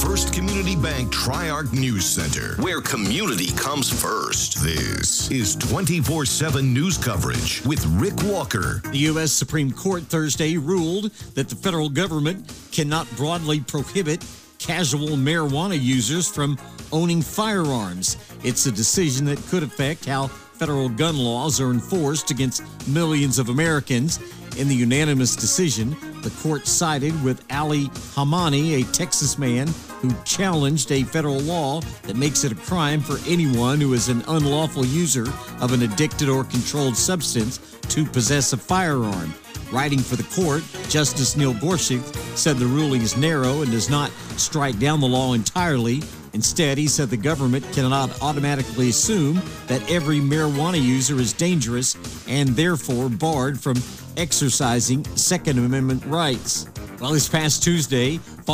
First Community Bank Triarch News Center, where community comes first. This is 24/7 news coverage with Rick Walker. The U.S. Supreme Court Thursday ruled that the federal government cannot broadly prohibit casual marijuana users from owning firearms. It's a decision that could affect how federal gun laws are enforced against millions of Americans. In the unanimous decision, the court sided with Ali Hamani, a Texas man who challenged a federal law that makes it a crime for anyone who is an unlawful user of an addicted or controlled substance to possess a firearm. Writing for the court, Justice Neil Gorsuch said the ruling is narrow and does not strike down the law entirely. Instead, he said the government cannot automatically assume that every marijuana user is dangerous and therefore barred from exercising Second Amendment rights. Well, this past Tuesday,